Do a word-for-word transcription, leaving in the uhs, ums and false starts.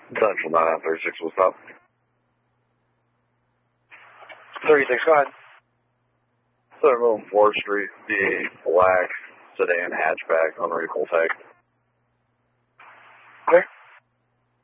Central nine thirty-six, what's up? thirty-six, go ahead. Seven fourth Street, the black sedan hatchback on recall tag. Okay.